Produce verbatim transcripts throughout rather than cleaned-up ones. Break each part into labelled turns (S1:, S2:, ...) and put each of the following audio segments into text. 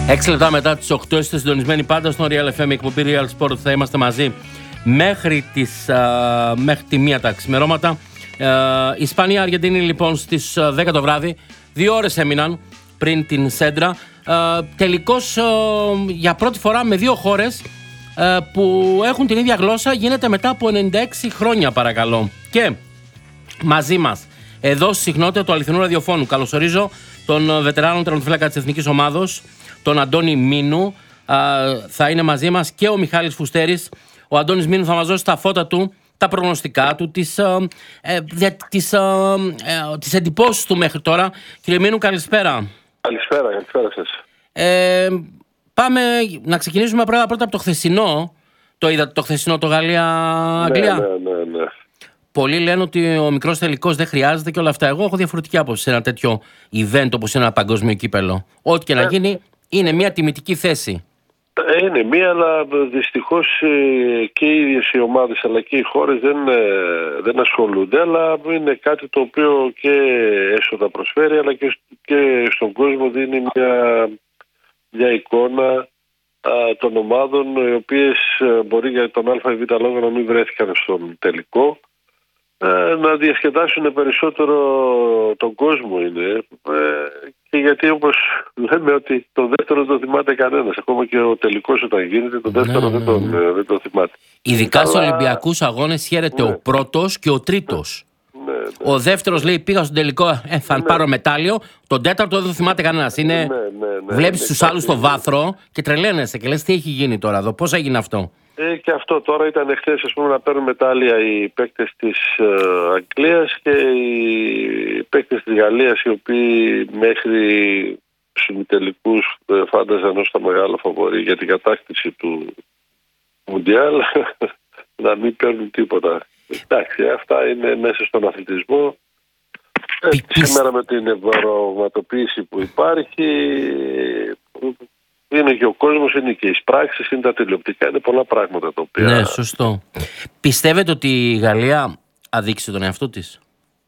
S1: Έξι λεπτά μετά τις οκτώ είστε συντονισμένοι πάντα στο Real εφ εμ, εκπομπή Real Sport. Θα είμαστε μαζί μέχρι, τις, α, μέχρι τη μία τα ξημερώματα. Ισπανία-Αργεντινή λοιπόν στις δέκα το βράδυ. Δύο ώρες έμειναν πριν την Σέντρα. Α, τελικώς α, για πρώτη φορά με δύο χώρες α, που έχουν την ίδια γλώσσα γίνεται μετά από ενενήντα έξι χρόνια, παρακαλώ. Και μαζί μας εδώ στη συχνότητα του αληθινού ραδιοφώνου καλωσορίζω τον βετεράνο τερματοφύλακα της Εθνικής Ομάδος, τον Αντώνη Μίνου. Α, θα είναι μαζί μας και ο Μιχάλης Φουστέρης. Ο Αντώνης Μίνου θα μας δώσει τα φώτα του, τα προγνωστικά του, τις, ε, ε, τις, ε, ε, τις εντυπώσεις του μέχρι τώρα. Κύριε Μίνου, καλησπέρα.
S2: Καλησπέρα, καλησπέρα σας.
S1: Ε, πάμε να ξεκινήσουμε πρώτα, πρώτα από το χθεσινό. Το είδατε το χθεσινό, το Γαλλία-Αγγλία?
S2: Ναι, ναι, ναι, ναι.
S1: Πολλοί λένε ότι ο μικρός τελικός δεν χρειάζεται και όλα αυτά. Εγώ έχω διαφορετική άποψη σε ένα τέτοιο event όπως ένα παγκόσμιο κύπελο. Ό,τι και να γίνει είναι μια τιμητική θέση.
S2: Είναι μία, αλλά δυστυχώς και οι ίδιες οι ομάδες αλλά και οι χώρες δεν, δεν ασχολούνται, αλλά είναι κάτι το οποίο και έσοδα προσφέρει, αλλά και, και στον κόσμο δίνει μια, μια εικόνα α, των ομάδων οι οποίες μπορεί για τον α ή β λόγο να μην βρέθηκαν στον τελικό, να διασκεδάσουν περισσότερο τον κόσμο είναι, και γιατί όπως λέμε ότι το δεύτερο δεν το θυμάται κανένας, ακόμα και ο τελικός όταν γίνεται το δεύτερο ναι, δεν, τον, ναι. δεν το θυμάται.
S1: Ειδικά αλλά... στους Ολυμπιακούς αγώνες χαίρεται ναι. ο πρώτος και ο τρίτος. Ναι, ναι. Ο δεύτερος λέει πήγα στον τελικό, ε, θα ναι. πάρω μετάλλιο. Τον τέταρτο δεν το θυμάται κανένας. Είναι... Ναι, ναι, ναι, βλέπεις ναι, τους ναι, άλλους ναι, στο βάθρο και τρελαίνεσαι και λες τι έχει γίνει τώρα εδώ, πώς έγινε αυτό.
S2: Ε, και αυτό τώρα ήταν χθες, ας πούμε, να παίρνουν μετάλλια οι παίκτες της ε, Αγγλίας και οι παίκτες της Γαλλίας, οι οποίοι μέχρι στους ημιτελικούς ε, φάνταζαν ως τα μεγάλα φαβορί για την κατάκτηση του Μουντιάλ να μην παίρνουν τίποτα. Εντάξει, αυτά είναι μέσα στον αθλητισμό. Ε, σήμερα με την ευρωματοποίηση που υπάρχει, είναι και ο κόσμος, είναι και οι πράξεις, είναι τα τηλεοπτικά, είναι πολλά πράγματα τα οποία...
S1: Ναι, σωστό. Πιστεύετε ότι η Γαλλία αδείξει τον εαυτό της?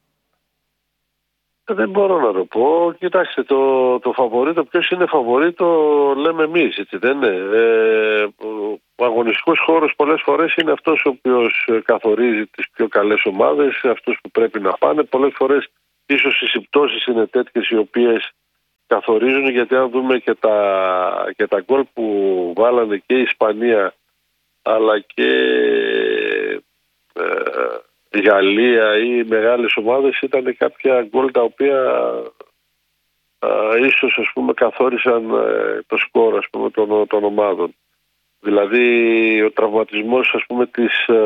S2: Δεν μπορώ να το πω. Κοιτάξτε, το, το φαβορίτο, ποιος είναι φαβορίτο λέμε εμείς, έτσι δεν είναι. Ε, ο αγωνιστικός χώρος πολλές φορές είναι αυτός ο οποίος καθορίζει τις πιο καλές ομάδες, αυτούς που πρέπει να πάνε. Πολλές φορές ίσως οι συμπτώσεις είναι τέτοιες οι οποίες καθορίζουν, γιατί αν δούμε και τα, και τα γκολ που βάλανε και η Ισπανία αλλά και ε, η Γαλλία ή οι μεγάλες ομάδες, ήταν κάποια γκολ τα οποία ε, ίσως ας πούμε καθόρισαν ε, το σκορ ας πούμε των, των ομάδων. Δηλαδή ο τραυματισμός ας πούμε της, ε,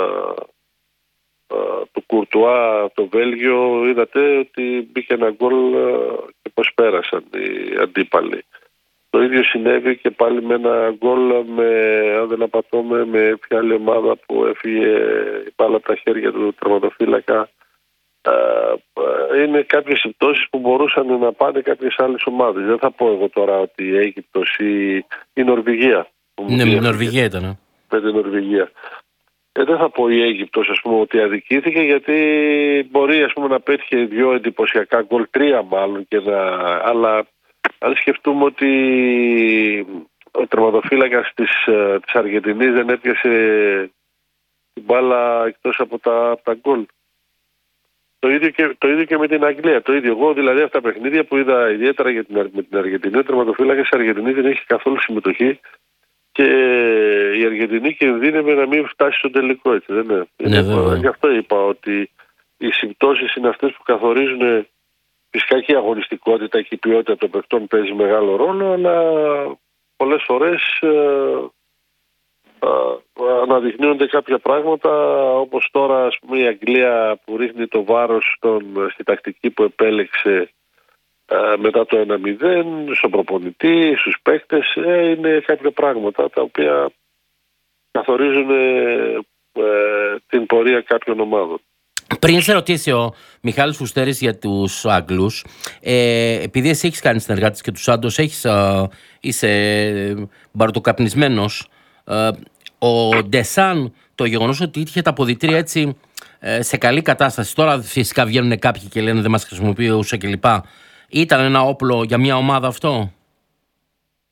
S2: ε, του Κουρτουά το Βέλγιο, είδατε ότι μπήκε ένα γκολ και πώς πέρασαν οι αντίπαλοι. Το ίδιο συνέβη και πάλι με ένα γκολ, με, αν δεν απατώμε, με ποια άλλη ομάδα που έφυγε η μπάλα από τα χέρια του τερματοφύλακα. Είναι κάποιες συμπτώσεις που μπορούσαν να πάνε κάποιες άλλες ομάδες. Δεν θα πω εγώ τώρα ότι η Αίγυπτος ή η Νορβηγία.
S1: Ναι, η Νορβηγία ήταν.
S2: Με την Νορβηγία. Ε, δεν θα πω η Αίγυπτος ας πούμε ότι αδικήθηκε, γιατί μπορεί ας πούμε να πέτυχε δύο εντυπωσιακά γκολ, τρία μάλλον, και να... αλλά αν σκεφτούμε ότι ο τερματοφύλακας της, της Αργεντινής δεν έπιασε την μπάλα εκτός από τα, από τα γκολ. Το ίδιο, και, το ίδιο και με την Αγγλία. Το ίδιο. Εγώ δηλαδή αυτά τα παιχνίδια που είδα ιδιαίτερα για την, με την Αργεντινή, ο τερματοφύλακας της Αργεντινής δεν έχει καθόλου συμμετοχή και η Αργεντινή κινδύνευε να μην φτάσει στο τελικό, έτσι δεν είναι?
S1: Ναι, βέβαια.
S2: Γι' αυτό είπα ότι οι συμπτώσεις είναι αυτές που καθορίζουν. Φυσικά και η αγωνιστικότητα και η ποιότητα των παιχτών παίζει μεγάλο ρόλο, αλλά πολλές φορές ε, ε, αναδεικνύονται κάποια πράγματα, όπως τώρα ας πούμε η Αγγλία που ρίχνει το βάρος στον, στη τακτική που επέλεξε ε, μετά το ένα μηδέν, στον προπονητή, στους παίκτες. Ε, είναι κάποια πράγματα τα οποία καθορίζουν ε, ε, την πορεία κάποιων ομάδων.
S1: Πριν σε ρωτήσει ο Μιχάλης Φουστέρης για τους Άγγλους, ε, επειδή εσύ έχεις κάνει συνεργάτες και τους άντρους, έχεις, α, είσαι μπαρτοκαπνισμένος, ε, ο Ντεσάν, το γεγονός ότι είχε τα αποδυτήρια έτσι ε, σε καλή κατάσταση, τώρα φυσικά βγαίνουν κάποιοι και λένε δεν μας χρησιμοποιούσε κλπ. Ήταν ένα όπλο για μια ομάδα αυτό?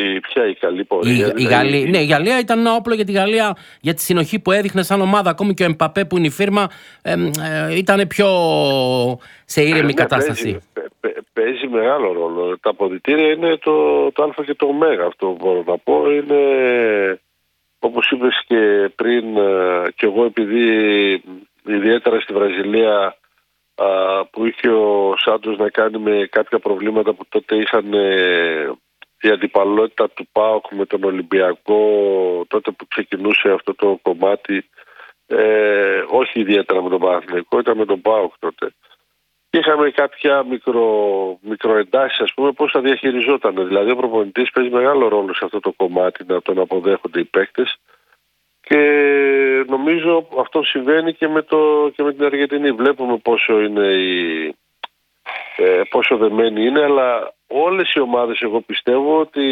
S2: Η, ποια η καλή πορεία.
S1: Η,
S2: δηλαδή,
S1: η, Γαλλία, ναι, η Γαλλία ήταν ένα όπλο για τη Γαλλία, για τη συνοχή που έδειχνε σαν ομάδα. Ακόμη και ο Εμπαπέ που είναι η φίρμα ε, ε, ήταν πιο σε ήρεμη ναι, κατάσταση.
S2: Παίζει, παι, παίζει μεγάλο ρόλο. Τα αποδυτήρια είναι το, το α και το ω. Αυτό που μπορώ να πω είναι, όπως είπες και πριν, και εγώ επειδή ιδιαίτερα στη Βραζιλία που είχε ο Σάντος να κάνει με κάποια προβλήματα που τότε είχαν η αντιπαλότητα του ΠΑΟΚ με τον Ολυμπιακό, τότε που ξεκινούσε αυτό το κομμάτι, ε, όχι ιδιαίτερα με τον Παναθηναϊκό, ήταν με τον ΠΑΟΚ τότε. Και είχαμε κάποια μικρο, μικροεντάσεις, ας πούμε, πώς θα διαχειριζόταν. Δηλαδή ο προπονητής παίζει μεγάλο ρόλο σε αυτό το κομμάτι, να τον αποδέχονται οι παίκτες. Και νομίζω αυτό συμβαίνει και με, το, και με την Αργεντινή. Βλέπουμε πόσο είναι η, ε, πόσο δεμένη είναι, αλλά όλες οι ομάδες, εγώ πιστεύω ότι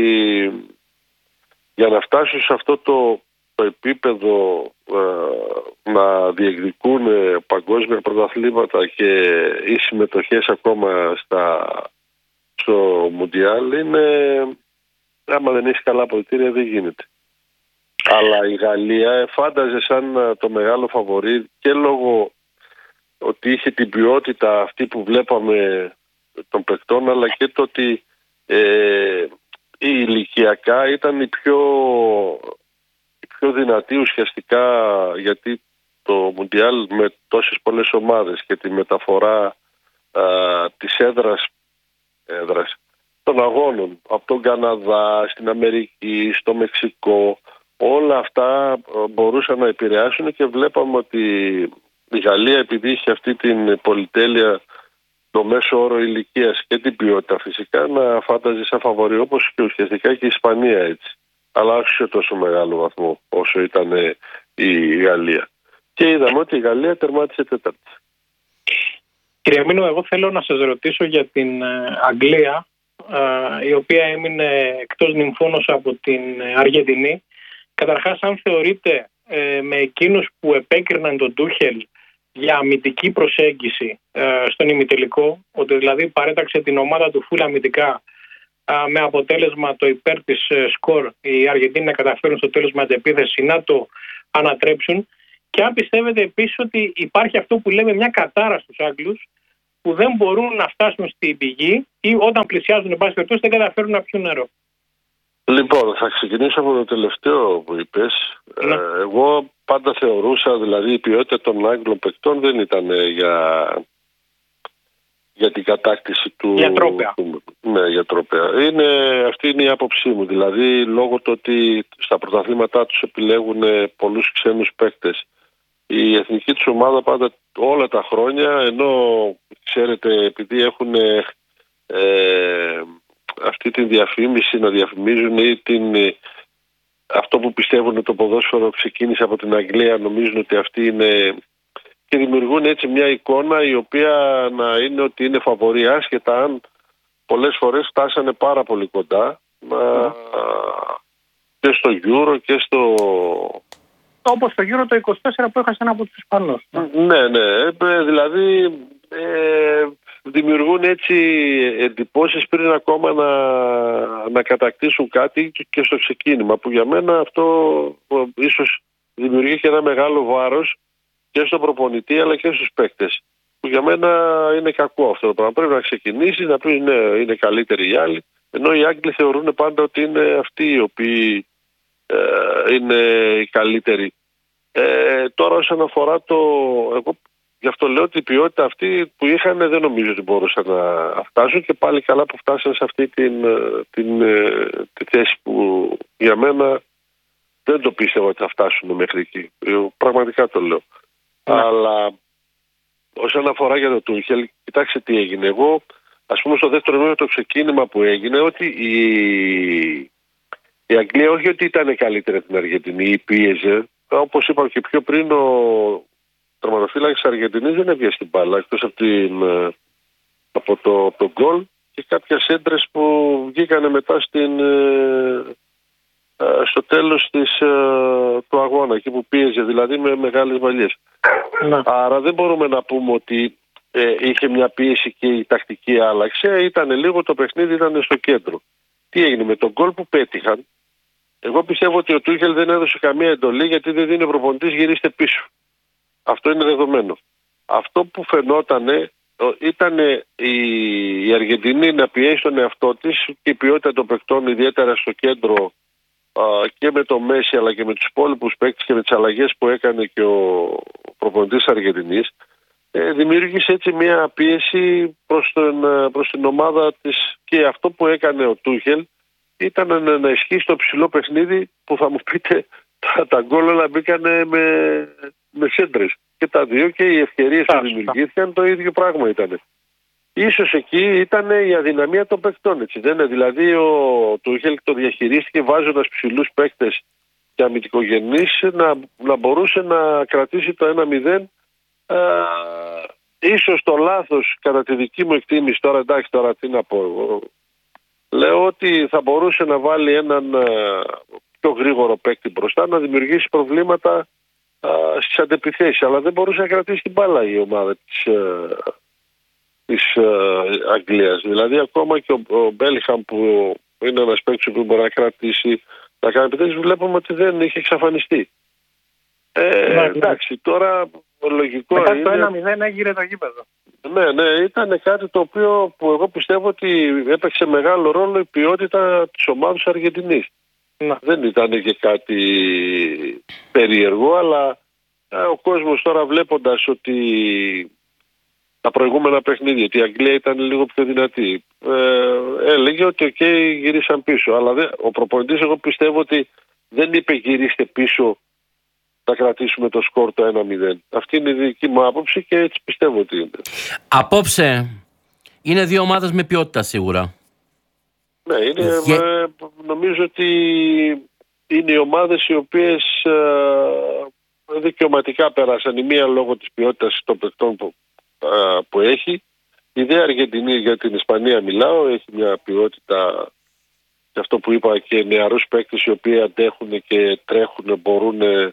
S2: για να φτάσουν σε αυτό το, το επίπεδο ε, να διεκδικούν παγκόσμια πρωταθλήματα και οι συμμετοχές ακόμα στα, στο Μουντιάλ, είναι, άμα δεν έχει καλά αποδυτήρια δεν γίνεται. Αλλά η Γαλλία φάνταζε σαν το μεγάλο φαβορί και λόγω ότι είχε την ποιότητα αυτή που βλέπαμε των παικτών, αλλά και το ότι ε, η ηλικιακά ήταν η πιο, η πιο δυνατή ουσιαστικά, γιατί το Μουντιάλ με τόσες πολλές ομάδες και τη μεταφορά α, της έδρας, έδρας των αγώνων από τον Καναδά, στην Αμερική, στο Μεξικό, όλα αυτά μπορούσαν να επηρεάσουν και βλέπαμε ότι η Γαλλία, επειδή είχε αυτή την πολυτέλεια, το μέσο όρο ηλικίας και την ποιότητα φυσικά, να φάνταζε σαν φαβορί, όπως και ουσιαστικά και η Ισπανία έτσι. Αλλά όχι σε τόσο μεγάλο βαθμό όσο ήταν η Γαλλία. Και είδαμε ότι η Γαλλία τερμάτισε τέταρτη.
S3: Κύριε Μήνο, εγώ θέλω να σας ρωτήσω για την Αγγλία, η οποία έμεινε εκτός νυμφώνος από την Αργεντινή. Καταρχάς, αν θεωρείτε ε, με εκείνους που επέκριναν τον Τούχελ για αμυντική προσέγγιση ε, στον ημιτελικό, ότι δηλαδή παρέταξε την ομάδα του φουλ αμυντικά ε, με αποτέλεσμα το υπέρ της ε, σκορ οι Αργεντίνοι να καταφέρουν στο τέλος με αντεπίθεση να το ανατρέψουν, και αν πιστεύετε επίσης ότι υπάρχει αυτό που λέμε μια κατάρα στους Άγγλους που δεν μπορούν να φτάσουν στην πηγή ή όταν πλησιάζουν εν πάση περιπτώσει δεν καταφέρουν να πιούν νερό.
S2: Λοιπόν, θα ξεκινήσω από το τελευταίο που είπες.
S3: Ναι.
S2: Ε, εγώ πάντα θεωρούσα, δηλαδή η ποιότητα των Άγγλων παικτών δεν ήταν για, για την κατάκτηση του...
S3: Για τρόπαια.
S2: Του, ναι, για τρόπαια. Είναι, αυτή είναι η άποψή μου. Δηλαδή, λόγω του ότι στα πρωταθλήματά τους επιλέγουν πολλούς ξένους παίκτες. Η εθνική τους ομάδα πάντα όλα τα χρόνια, ενώ ξέρετε, επειδή έχουν... Ε, αυτή τη διαφήμιση να διαφημίζουν ή την, αυτό που πιστεύουν το ποδόσφαιρο ξεκίνησε από την Αγγλία, νομίζουν ότι αυτή είναι, και δημιουργούν έτσι μια εικόνα η οποία να είναι ότι είναι φαβορί, άσχετα αν πολλές φορές φτάσανε πάρα πολύ κοντά να, και στο Euro και στο...
S3: Όπως το Euro το είκοσι τέσσερα που έχασαν από τους Ισπανούς.
S2: Ναι, ναι, δηλαδή ε, δημιουργούν έτσι εντυπώσεις πριν ακόμα να, να κατακτήσουν κάτι και στο ξεκίνημα, που για μένα αυτό ίσως δημιουργεί και ένα μεγάλο βάρος και στον προπονητή αλλά και στους παίκτες, που για μένα είναι κακό αυτό το πράγμα. Πρέπει να ξεκινήσει, να πει ναι, είναι καλύτεροι οι άλλοι, ενώ οι Άγγλοι θεωρούν πάντα ότι είναι αυτοί οι οποίοι ε, είναι οι καλύτεροι. Ε, τώρα όσον αφορά το... Εγώ γι' αυτό λέω ότι η ποιότητα αυτή που είχαν δεν νομίζω ότι μπορούσαν να φτάσουν, και πάλι καλά που φτάσαν σε αυτή την, την, τη θέση που για μένα δεν το πίστευα ότι θα φτάσουν μέχρι εκεί. Πραγματικά το λέω. Ναι. Αλλά όσον αφορά για το Τούχελ, κοιτάξτε τι έγινε. Εγώ, ας πούμε, στο δεύτερο μήνα το ξεκίνημα που έγινε, ότι η, η Αγγλία όχι ότι ήταν καλύτερη από την Αργεντινή ή πίεζε. Όπως είπα και πιο πριν, ο τερματοφύλακας της Αργεντινής δεν έβγαινε στην μπάλα, εκτός από, την, από το, το γκολ και κάποιες έντρες που βγήκανε μετά στην, στο τέλος της, του αγώνα, εκεί που πίεζε, δηλαδή με μεγάλες βαλιές. Ναι. Άρα δεν μπορούμε να πούμε ότι ε, είχε μια πίεση και η τακτική άλλαξε. Ήταν λίγο, το παιχνίδι ήταν στο κέντρο. τι έγινε με τον γκολ που πέτυχαν. Εγώ πιστεύω ότι ο Τούχελ δεν έδωσε καμία εντολή, γιατί δεν δίνει προπονητής γυρίστε πίσω. Αυτό είναι δεδομένο. Αυτό που φαινότανε ήταν η, η Αργεντινή να πιέσει τον εαυτό της και η ποιότητα των παικτών, ιδιαίτερα στο κέντρο α, και με το Μέση αλλά και με τους υπόλοιπους παίκτες και με τις αλλαγές που έκανε και ο προπονητής Αργεντινής, ε, δημιούργησε έτσι μια πίεση προς, τον, προς την ομάδα της, και αυτό που έκανε ο Τούχελ ήταν να, να ισχύει στο ψηλό παιχνίδι, που θα μου πείτε τα, τα γκόλ όλα μπήκανε με, με σέντρες. Και τα δύο, και οι ευκαιρίες που δημιουργήθηκαν το ίδιο πράγμα ήταν. Ίσως εκεί ήταν η αδυναμία των παικτών, έτσι δεν είναι? Δηλαδή ο Τούχελ το διαχειρίστηκε βάζοντας ψηλούς παίκτες και αμυντικογενείς, να, να μπορούσε να κρατήσει το ένα μηδέν. Α, ίσως το λάθος, κατά τη δική μου εκτίμηση, τώρα εντάξει, τώρα τι να πω εγώ, λέω ότι θα μπορούσε να βάλει έναν α, πιο γρήγορο παίκτη μπροστά, να δημιουργήσει προβλήματα στις αντεπιθέσεις, αλλά δεν μπορούσε να κρατήσει την μπάλα η ομάδα της, ε, της ε, Αγγλίας. Δηλαδή ακόμα και ο, ο Μπέλιχαμ, που είναι ένας παίκτης που μπορεί να κρατήσει, να κάνει επιθέσεις, βλέπουμε ότι δεν είχε εξαφανιστεί. Ε, ναι, εντάξει, τώρα λογικό
S3: μετά
S2: είναι...
S3: το ένα μηδέν έγειρε το γήπεδο.
S2: Ναι, ναι, ήταν κάτι το οποίο που εγώ πιστεύω ότι έπαιξε μεγάλο ρόλο η ποιότητα της ομάδας Αργεντινής. Να. Δεν ήταν και κάτι περίεργο, αλλά ε, ο κόσμος τώρα, βλέποντας ότι τα προηγούμενα παιχνίδια, ότι η Αγγλία ήταν λίγο πιο δυνατή, ε, έλεγε ότι οκ, okay, γυρίσαν πίσω. Αλλά δε, ο προπονητής, εγώ πιστεύω ότι δεν είπε γυρίστε πίσω, θα κρατήσουμε το σκορ το ένα μηδέν. Αυτή είναι η δική μου άποψη και έτσι πιστεύω ότι είναι.
S1: Απόψε είναι δύο ομάδες με ποιότητα σίγουρα.
S2: Ναι, είναι, ε, νομίζω ότι είναι οι ομάδες οι οποίες ε, δικαιωματικά πέρασαν. Η μία λόγω της ποιότητας των παικτών που, ε, που έχει. Η δε Αργεντινή, για την Ισπανία μιλάω, έχει μια ποιότητα, και αυτό που είπα, και νεαρούς παίκτες οι οποίοι αντέχουν και τρέχουν, μπορούν ε,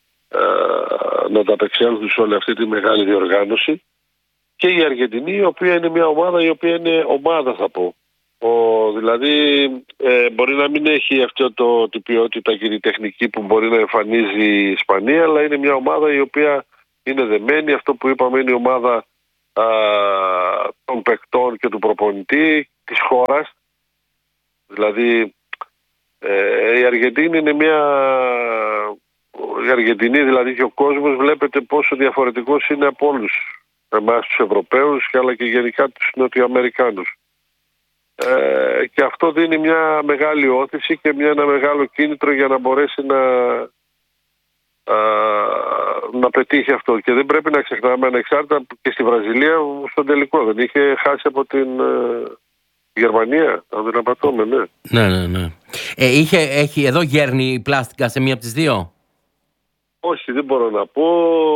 S2: να ανταπεξέλθουν σε όλη αυτή τη μεγάλη διοργάνωση. Και η Αργεντινή, η οποία είναι μια ομάδα η οποία είναι ομάδα, θα πω. Ο, δηλαδή ε, μπορεί να μην έχει αυτό το, την ποιότητα και τη τεχνική που μπορεί να εμφανίζει η Ισπανία, αλλά είναι μια ομάδα η οποία είναι δεμένη. Αυτό που είπαμε είναι η ομάδα α, των παικτών και του προπονητή της χώρας. Δηλαδή ε, η Αργεντινή είναι μια... Η Αργεντινή δηλαδή και ο κόσμος, βλέπετε πόσο διαφορετικός είναι από όλους εμάς τους Ευρωπαίους, αλλά και γενικά τους Νοτιοαμερικάνους. Ε, και αυτό δίνει μια μεγάλη όθηση και μια, ένα μεγάλο κίνητρο για να μπορέσει να, α, να πετύχει αυτό. Και δεν πρέπει να ξεχνάμε, ανεξάρτητα, και στη Βραζιλία στον τελικό δεν είχε χάσει από την ε, Γερμανία, αν δεν απατώμε, ναι.
S1: Ναι, ναι, ναι. Ε, είχε, έχει εδώ γέρνει η πλάστικα σε μία από τις δύο?
S2: Όχι, δεν μπορώ να πω,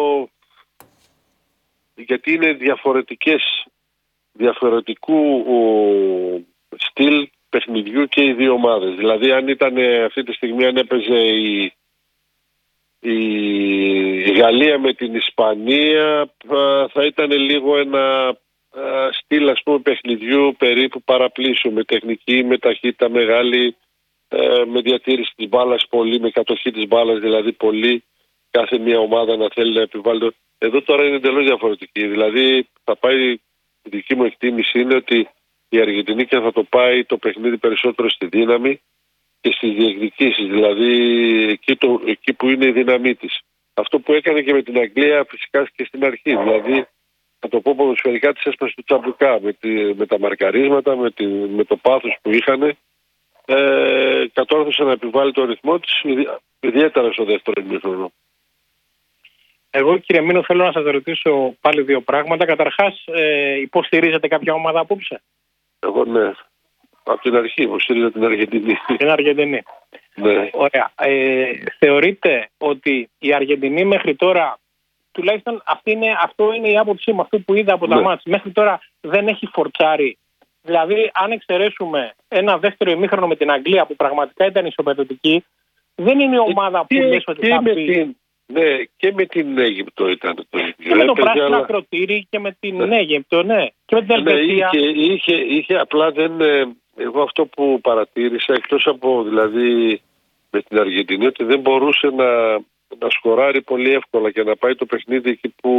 S2: γιατί είναι διαφορετικές, διαφορετικού ο, στυλ παιχνιδιού και οι δύο ομάδες. Δηλαδή αν ήταν αυτή τη στιγμή, αν έπαιζε η, η, η Γαλλία με την Ισπανία, θα ήταν λίγο ένα στυλ, ας πούμε, παιχνιδιού περίπου παραπλήσιο, με τεχνική, με ταχύτητα μεγάλη, με διατήρηση της μπάλας πολύ, με κατοχή της μπάλας δηλαδή πολύ, κάθε μια ομάδα να θέλει να επιβάλλει το... Εδώ τώρα είναι εντελώς διαφορετική. Δηλαδή θα πάει, η δική μου εκτίμηση είναι ότι η Αργεντινή και θα το πάει το παιχνίδι περισσότερο στη δύναμη και στις διεκδικήσεις, δηλαδή εκεί, το, εκεί που είναι η δύναμή της. Αυτό που έκανε και με την Αγγλία φυσικά και στην αρχή. Δηλαδή, θα το πω ποδοσφαιρικά, της έσπασε του τσαμπουκά με, τη, με τα μαρκαρίσματα, με, τη, με το πάθος που είχαν. Ε, κατόρθωσε να επιβάλλει το ρυθμό της, ιδιαίτερα στο δεύτερο ημίχρονο.
S3: Εγώ, κύριε Μήνο, θέλω να σας ρωτήσω πάλι δύο πράγματα. Καταρχάς, ε, υποστηρίζετε κάποια ομάδα απόψε?
S2: Εγώ ναι. Από την αρχή υποστηρίζω την Αργεντινή.
S3: Την Αργεντινή.
S2: Ναι.
S3: Ωραία. Ε, θεωρείτε ότι η Αργεντινή μέχρι τώρα, τουλάχιστον αυτή είναι, αυτό είναι η άποψή μου, αυτό που είδα από τα ναι. μάτς, μέχρι τώρα δεν έχει φορτσάρει? Δηλαδή, αν εξαιρέσουμε ένα δεύτερο ημίχρονο με την Αγγλία που πραγματικά ήταν ισοπεδωτική, δεν είναι η ομάδα που λες ότι θα πει...
S2: Ναι, και με την Αίγυπτο ήταν το ίδιο.
S3: Και με το πράσινο αλλά... ακροτήρι και με την ναι. Αίγυπτο, ναι. Και με την Ελβετία.
S2: Ναι, είχε, είχε, είχε, απλά δεν, εγώ αυτό που παρατήρησα, εκτός από δηλαδή με την Αργεντινή, ότι δεν μπορούσε να, να σκοράρει πολύ εύκολα και να πάει το παιχνίδι εκεί που,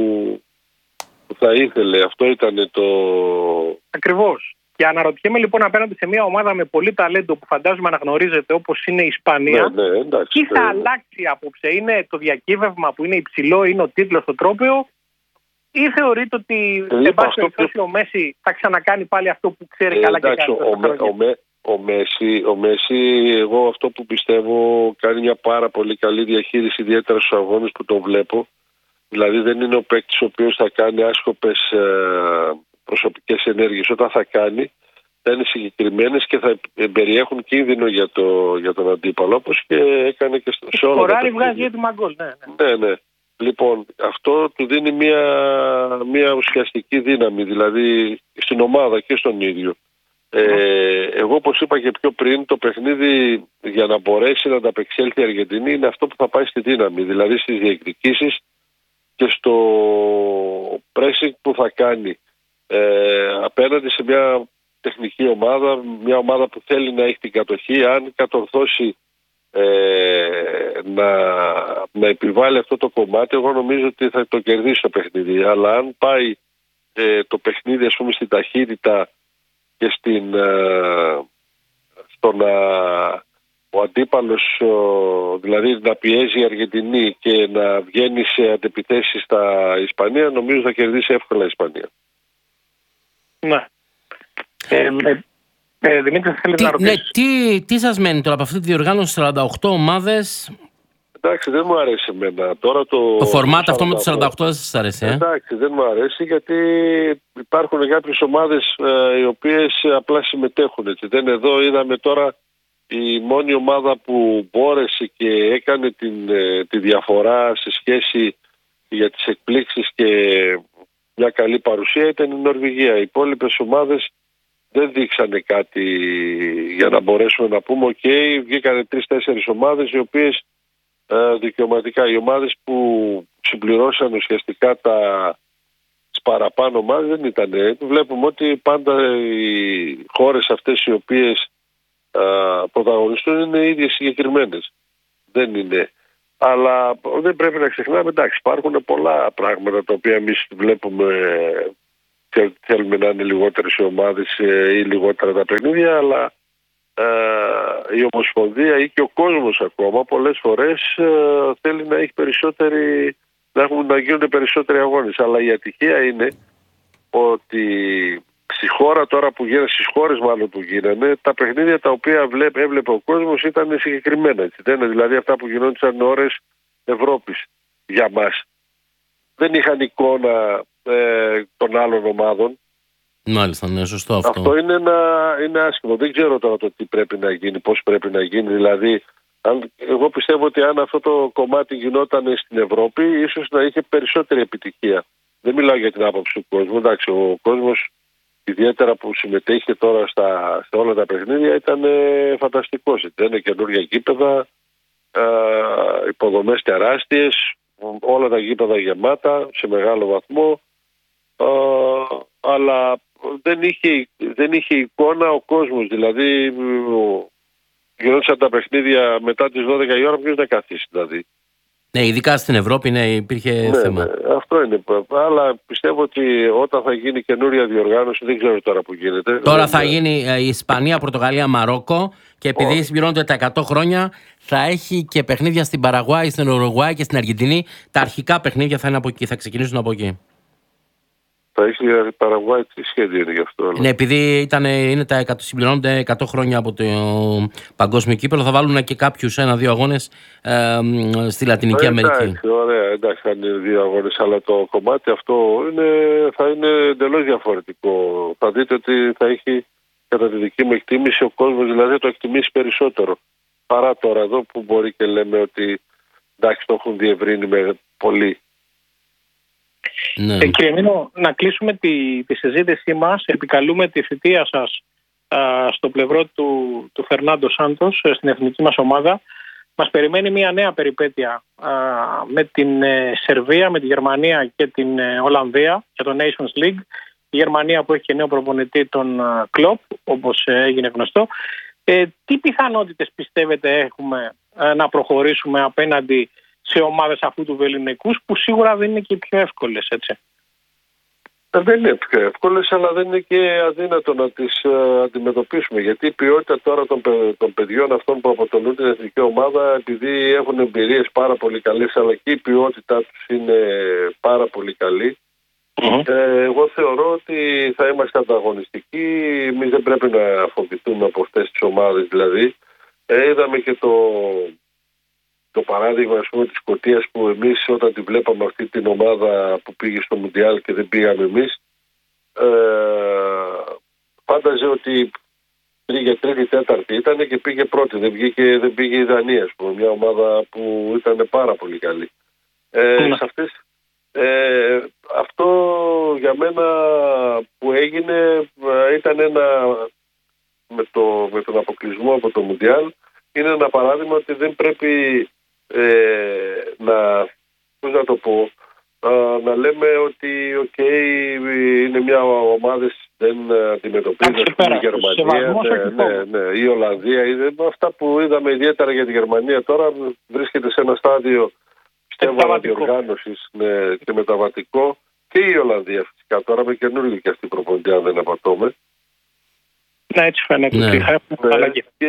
S2: που θα ήθελε. Αυτό ήταν το...
S3: Ακριβώς. Και αναρωτιέμαι λοιπόν απέναντι σε μια ομάδα με πολύ ταλέντο που φαντάζομαι αναγνωρίζετε όπως είναι η Ισπανία,
S2: ναι, ναι, εντάξει,
S3: τι θα
S2: ναι.
S3: αλλάξει απόψε? Είναι το διακύβευμα που είναι υψηλό, είναι ο τίτλος, το τρόπαιο, ή θεωρείτε ότι
S2: Ε,
S3: σε πάση
S2: αυτό
S3: περιπτώσει
S2: που-
S3: ο Μέση θα ξανακάνει πάλι αυτό που ξέρει
S2: Ε,
S3: καλά και
S2: εντάξει,
S3: κάνει
S2: ο,
S3: τόσα
S2: Με-
S3: χρόνια?
S2: ο, Με- ο, Μέση, ο Μέση, εγώ αυτό που πιστεύω, κάνει μια πάρα πολύ καλή διαχείριση, ιδιαίτερα στους αγώνες που τον βλέπω. Δηλαδή δεν είναι ο παίκτης ο οποίος θα κάνει άσκοπες ε, προσωπικές ενέργειες. Όταν θα κάνει, θα είναι συγκεκριμένες και θα περιέχουν κίνδυνο για, το, για τον αντίπαλο, όπως και έκανε και στο, σε όλα τα
S3: Σκοράρει,
S2: παιχνίδια.
S3: βγάζει έτοιμα γκολ. Ναι, ναι.
S2: Ναι, ναι. Λοιπόν, αυτό του δίνει μια, μια ουσιαστική δύναμη, δηλαδή στην ομάδα και στον ίδιο. Ε, εγώ, όπως είπα και πιο πριν, το παιχνίδι για να μπορέσει να ανταπεξέλθει η Αργεντινή είναι αυτό που θα πάει στη δύναμη, δηλαδή στις διεκδικήσεις και στο pressing που θα κάνει ε, απέναντι σε μια τεχνική ομάδα, μια ομάδα που θέλει να έχει την κατοχή. Αν κατορθώσει ε, να, να επιβάλλει αυτό το κομμάτι, εγώ νομίζω ότι θα το κερδίσει το παιχνίδι. Αλλά αν πάει ε, το παιχνίδι, ας πούμε, στην ταχύτητα και στην, ε, στο να ο αντίπαλος, ο, δηλαδή να πιέζει η Αργεντινή και να βγαίνει σε αντεπιθέσεις στα Ισπανία, νομίζω θα κερδίσει εύκολα η Ισπανία.
S3: Ναι. Ε, ε, ε, Δημήτρη, θέλετε να
S1: Τι, ναι,
S3: ρωτήσεις?
S1: τι, τι σας μένει τώρα από αυτή τη διοργάνωση σαράντα οκτώ ομάδες?
S2: Εντάξει, δεν μου αρέσει εμένα. Τώρα το,
S1: Το φορμάτ αυτό με
S2: το
S1: τους σαράντα οκτώ δεν σας αρέσει, ε?
S2: Εντάξει, δεν μου αρέσει γιατί υπάρχουν κάποιες ομάδες ε, οι οποίες απλά συμμετέχουν. Έτσι. Δεν εδώ είδαμε τώρα η μόνη ομάδα που μπόρεσε και έκανε την, ε, τη διαφορά σε σχέση για τις εκπλήξεις και μια καλή παρουσία ήταν η Νορβηγία. Οι υπόλοιπες ομάδες δεν δείξανε κάτι για να μπορέσουμε να πούμε οκ, okay, βγήκανε τρεις-τέσσερις ομάδες οι οποίες ε, δικαιωματικά, οι ομάδες που συμπληρώσαν ουσιαστικά τα τις παραπάνω ομάδες δεν ήταν. Βλέπουμε ότι πάντα οι χώρες αυτές οι οποίες ε, πρωταγωνιστούν είναι οι ίδιες συγκεκριμένες. Δεν είναι. Αλλά δεν πρέπει να ξεχνάμε, εντάξει, υπάρχουν πολλά πράγματα τα οποία εμείς βλέπουμε και θέλουμε να είναι λιγότερες οι ομάδες ή λιγότερα τα παιχνίδια, αλλά ε, η Ομοσπονδία ή και ο κόσμος ακόμα πολλές φορές ε, θέλει να έχει περισσότερη, να, έχουν, να γίνονται περισσότεροι αγώνες. Αλλά η ατυχία είναι ότι στη χώρα τώρα που γίνανε, στις χώρες μάλλον που γίνανε, τα παιχνίδια τα οποία βλέπ, έβλεπε ο κόσμος ήταν συγκεκριμένα. Έτσι. Δεν είναι δηλαδή αυτά που γινόντουσαν ώρες Ευρώπης για μας. Δεν είχαν εικόνα ε, των άλλων ομάδων.
S1: Μάλιστα, ναι, σωστό αυτό.
S2: Αυτό είναι, ένα, είναι άσχημο. Δεν ξέρω τώρα το τι πρέπει να γίνει, πώς πρέπει να γίνει. Δηλαδή, αν, εγώ πιστεύω ότι αν αυτό το κομμάτι γινόταν στην Ευρώπη, ίσως να είχε περισσότερη επιτυχία. Δεν μιλάω για την άποψη του κόσμου. Εντάξει, ο κόσμος, ιδιαίτερα που συμμετέχει τώρα στα, στα όλα τα παιχνίδια, ήταν ε, φανταστικός. Ήταν καινούργια γήπεδα, ε, υποδομές τεράστιες, όλα τα γήπεδα γεμάτα σε μεγάλο βαθμό. Ε, αλλά δεν είχε, δεν είχε εικόνα ο κόσμος. Δηλαδή, γινόντουσαν τα παιχνίδια μετά τις δώδεκα η ώρα, ποιος να καθίσει δηλαδή.
S1: Ναι, ειδικά στην Ευρώπη ναι, υπήρχε
S2: Ναι,
S1: θέμα.
S2: ναι, αυτό είναι. Αλλά πιστεύω ότι όταν θα γίνει καινούρια διοργάνωση, δεν ξέρω τώρα που γίνεται.
S1: Τώρα θα
S2: δεν...
S1: γίνει ε, η Ισπανία, Πορτογαλία, Μαρόκο και επειδή
S2: Oh.
S1: συμπληρώνονται τα εκατό χρόνια θα έχει και παιχνίδια στην Παραγουάη, στην Ουρουγουάη και στην Αργεντινή. Τα αρχικά παιχνίδια θα είναι από εκεί, θα ξεκινήσουν από εκεί.
S2: Θα έχει η Παραγουάη, τι σχέδιο είναι γι' αυτό.
S1: Ναι, επειδή ήταν, είναι τα εκατό, συμπληρώνονται εκατό χρόνια από το Παγκόσμιο Κύπελλο, θα βάλουν και κάποιους ένα-δύο αγώνες ε, στη Λατινική
S2: ε,
S1: Αμερική.
S2: Εντάξει, ωραία, εντάξει, θα είναι δύο αγώνες, αλλά το κομμάτι αυτό είναι, θα είναι εντελώς διαφορετικό. Θα δείτε ότι θα έχει, κατά τη δική μου εκτίμηση, ο κόσμος δηλαδή το εκτιμήσει περισσότερο. Παρά τώρα εδώ που μπορεί και λέμε ότι εντάξει, το έχουν διευρύνει με πολύ.
S1: Ναι.
S3: Ε, κύριε Μήνο, να κλείσουμε τη, τη συζήτησή μας. Επικαλούμε τη θητεία σας α, στο πλευρό του, του Φερνάντο Σάντος στην εθνική μας ομάδα. Μας περιμένει μια νέα περιπέτεια α, με την ε, Σερβία, με τη Γερμανία και την ε, Ολλανδία για το Nations League. η Γερμανία που έχει και νέο προπονητή τον Κλοπ, όπως έγινε γνωστό. Ε, τι πιθανότητες πιστεύετε έχουμε ε, να προχωρήσουμε απέναντι σε ομάδες αυτού του βεληνικούς, που σίγουρα δεν είναι και οι πιο εύκολες, έτσι?
S2: Δεν είναι πιο εύκολες, αλλά δεν είναι και αδύνατο να τις uh, αντιμετωπίσουμε. Γιατί η ποιότητα τώρα των, των παιδιών αυτών που αποτελούν την εθνική ομάδα, επειδή έχουν εμπειρίες πάρα πολύ καλές, αλλά και η ποιότητά τους είναι πάρα πολύ καλή, mm-hmm. ε, εγώ θεωρώ ότι θα είμαστε ανταγωνιστικοί. Εμείς δεν πρέπει να φοβηθούμε από αυτές τις ομάδες. Δηλαδή, ε, είδαμε και το, το παράδειγμα, ας πούμε, της Σκωτίας, που εμείς όταν τη βλέπαμε αυτή την ομάδα που πήγε στο Μουντιάλ και δεν πήγαμε εμείς, ε, φάνταζε ότι πήγε τρίτη, τέταρτη ήταν και πήγε πρώτη. Δεν, βγήκε, δεν πήγε η Δανία, ας πούμε, μια ομάδα που ήταν πάρα πολύ καλή. Ε, mm. σε αυτές, ε, αυτό για μένα που έγινε ήταν ένα, με, το, με τον αποκλεισμό από το Μουντιάλ, είναι ένα παράδειγμα ότι δεν πρέπει Ε, να, πώς να το πω, α, να λέμε ότι okay, είναι μια ομάδα δεν αντιμετωπίζει η Γερμανία, ναι, ναι, ναι, η Ολλανδία, αυτά που είδαμε ιδιαίτερα για τη Γερμανία τώρα βρίσκεται σε ένα στάδιο, πιστεύω, αναδιοργάνωσης, ναι, και μεταβατικό, και η Ολλανδία φυσικά τώρα με καινούργιο και αυτή η προπονητή, αν δεν απατώμε.
S3: Ναι, έτσι φαίνεται. Ναι.
S2: Ναι, και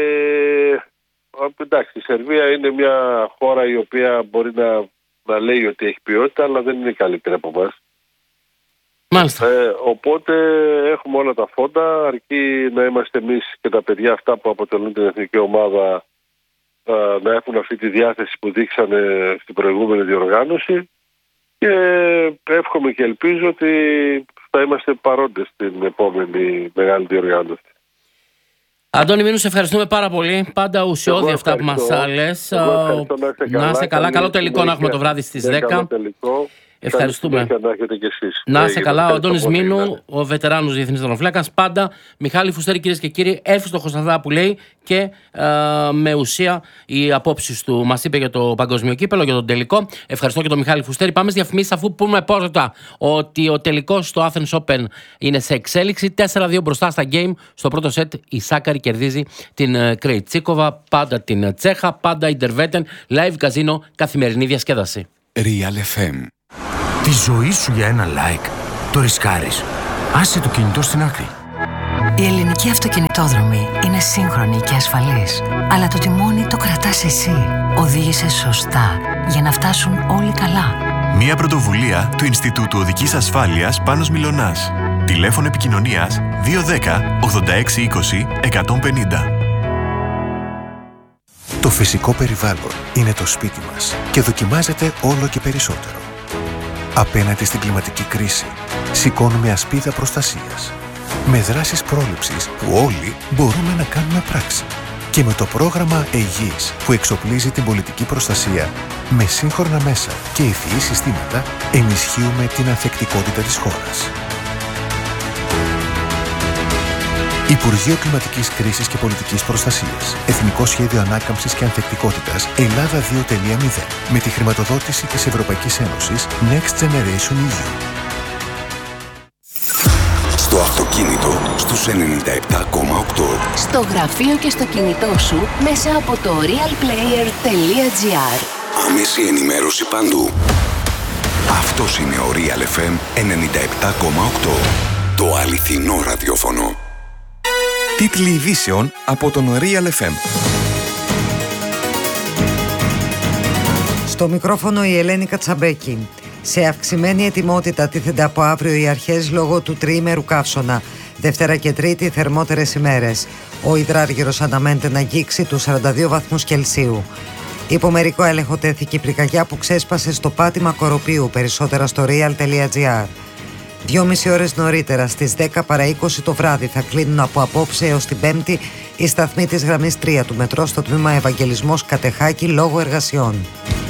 S2: εντάξει, η Σερβία είναι μια χώρα η οποία μπορεί να, να λέει ότι έχει ποιότητα, αλλά δεν είναι καλύτερη από εμάς.
S1: Μάλιστα.
S2: Ε, οπότε έχουμε όλα τα φόντα, αρκεί να είμαστε εμείς και τα παιδιά αυτά που αποτελούν την εθνική ομάδα ε, να έχουν αυτή τη διάθεση που δείξανε στην προηγούμενη διοργάνωση, και εύχομαι και ελπίζω ότι θα είμαστε παρόντες στην επόμενη μεγάλη διοργάνωση.
S1: Αντώνη Μήνου, σε ευχαριστούμε πάρα πολύ. Πάντα ουσιώδη αυτά που μας λες. Να είσαι καλά. Καλό τελικό να έχουμε το βράδυ στις δέκα. Ευχαριστούμε. Να είσαι καλά. Ο Αντώνης Μήνου, ο βετεράνος διεθνής τερματοφύλακας. Πάντα Μιχάλη Φουστέρη, κυρίες και κύριοι, εύστοχος αυτά που λέει και ε, με ουσία οι απόψεις του. Μας είπε για το παγκόσμιο κύπελο, για τον τελικό. Ευχαριστώ και τον Μιχάλη Φουστέρη. Πάμε στις διαφημίσεις, αφού πούμε πρώτα ότι ο τελικός στο Athens Open είναι σε εξέλιξη. τέσσερα δύο μπροστά στα game. Στο πρώτο σετ η Σάκαρη κερδίζει την Κρεϊτσίκοβα. Πάντα την Τσέχα. Πάντα η Ντερβέτεν. Live καζίνο, καθημερινή διασκέδαση.
S4: Real εφ εμ. Τη ζωή σου για ένα like το ρισκάρεις. Άσε το κινητό στην άκρη.
S5: Η ελληνική αυτοκινητόδρομη είναι σύγχρονη και ασφαλής. Αλλά το τιμόνι το κρατάς εσύ. Οδήγησε σωστά για να φτάσουν όλοι καλά.
S4: Μια πρωτοβουλία του Ινστιτούτου Οδικής Ασφάλειας Πάνος Μιλωνάς. Τηλέφωνο επικοινωνίας δύο ένα μηδέν ογδόντα έξι είκοσι εκατόν πενήντα.
S6: Το φυσικό περιβάλλον είναι το σπίτι μας και δοκιμάζεται όλο και περισσότερο. Απέναντι στην κλιματική κρίση, σηκώνουμε ασπίδα προστασίας. Με δράσεις πρόληψης που όλοι μπορούμε να κάνουμε πράξη. Και με το πρόγραμμα Αιγής που εξοπλίζει την πολιτική προστασία, με σύγχρονα μέσα και ευφυή συστήματα, ενισχύουμε την ανθεκτικότητα της χώρας. Υπουργείο Κλιματικής Κρίσης και Πολιτικής Προστασίας. Εθνικό Σχέδιο Ανάκαμψης και Ανθεκτικότητας Ελλάδα δύο κόμμα μηδέν. Με τη χρηματοδότηση της Ευρωπαϊκής Ένωσης Next Generation ι γιου.
S7: Στο αυτοκίνητο στους ενενήντα επτά κόμμα οκτώ.
S5: Στο γραφείο και στο κινητό σου μέσα από το real player τελεία τζι άρ.
S7: Άμεση ενημέρωση παντού. Αυτός είναι ο Real εφ εμ ενενήντα επτά κόμμα οκτώ. Το αληθινό ραδιόφωνο.
S4: Τίτλοι ειδήσεων από τον Real εφ εμ.
S8: Στο μικρόφωνο η Ελένη Κατσαμπέκη. Σε αυξημένη ετοιμότητα τίθενται από αύριο οι αρχές λόγω του τριήμερου καύσωνα. Δευτέρα και Τρίτη θερμότερες ημέρες. Ο υδράργυρος αναμένεται να αγγίξει τους σαράντα δύο βαθμούς Κελσίου. Υπό μερικό έλεγχο τέθηκε η πυρκαγιά που ξέσπασε στο πάτημα Κοροπίου, περισσότερα στο real τελεία τζι άρ. Δυόμιση ώρες νωρίτερα, στις δέκα παρά είκοσι το βράδυ, θα κλείνουν από απόψε έως την Πέμπτη οι σταθμοί της γραμμής τρία του μετρό στο τμήμα Ευαγγελισμός Κατεχάκη λόγω εργασιών.